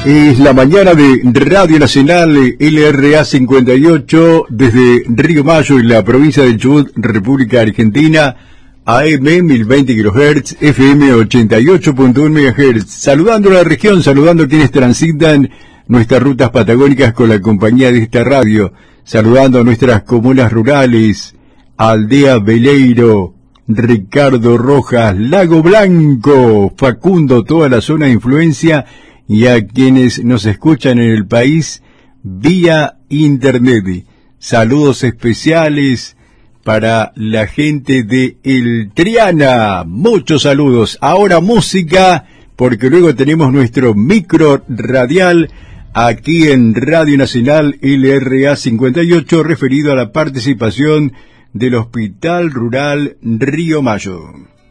Es la mañana de Radio Nacional LRA 58 desde Río Mayo en la provincia de Chubut, República Argentina, AM 1020 kHz, FM 88.1 MHz. Saludando a la región, saludando a quienes transitan nuestras rutas patagónicas con la compañía de esta radio, saludando a nuestras comunas rurales, Aldea Veleiro, Ricardo Rojas, Lago Blanco, Facundo, toda la zona de influencia, y a quienes nos escuchan en el país vía internet. Saludos especiales para la gente de El Triana. Muchos saludos. Ahora música, porque luego tenemos nuestro micro radial aquí en Radio Nacional LRA 58, referido a la participación del Hospital Rural Río Mayo.